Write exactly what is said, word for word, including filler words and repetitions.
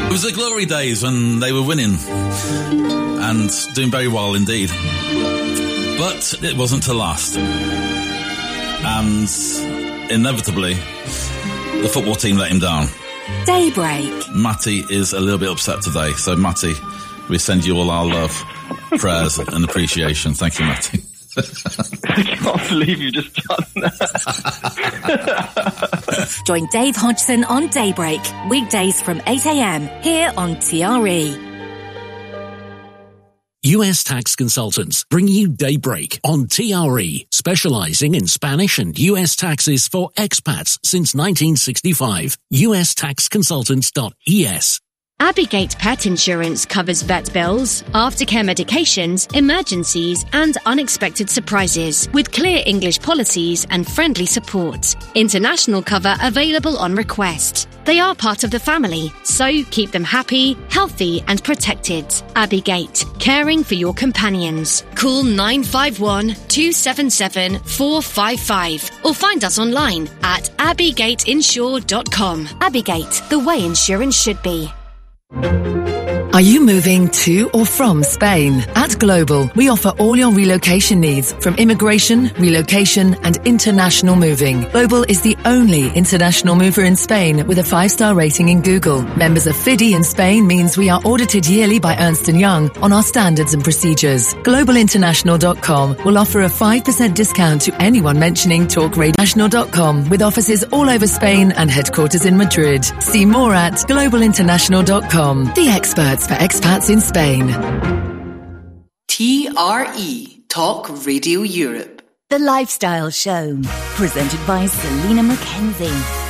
It was the glory days when they were winning and doing very well indeed. But it wasn't to last. And inevitably, the football team let him down. Daybreak. Matty is a little bit upset today. So, Matty, we send you all our love, prayers and appreciation. Thank you, Matty. I can't believe you just done that. Join Dave Hodgson on Daybreak, weekdays from eight a.m. here on T R E. U S Tax Consultants bring you Daybreak on T R E, specializing in Spanish and U S taxes for expats since nineteen sixty-five. U S tax consultants dot e s. Abbeygate Pet Insurance covers vet bills, aftercare medications, emergencies, and unexpected surprises with clear English policies and friendly support. International cover available on request. They are part of the family, so keep them happy, healthy, and protected. Abbeygate, caring for your companions. Call nine five one, two seven seven, four five five or find us online at abbey gate insure dot com. Abbeygate, the way insurance should be. Are you moving to or from Spain? At Global, we offer all your relocation needs, from immigration, relocation, and international moving. Global is the only international mover in Spain with a five-star rating in Google. Members of F I D I in Spain means we are audited yearly by Ernst and Young on our standards and procedures. global international dot com will offer a five percent discount to anyone mentioning Talk Radio National dot com, with offices all over Spain and headquarters in Madrid. See more at global international dot com. The experts for expats in Spain. T R E, Talk Radio Europe. The Lifestyle Show, presented by Selena Mackenzie.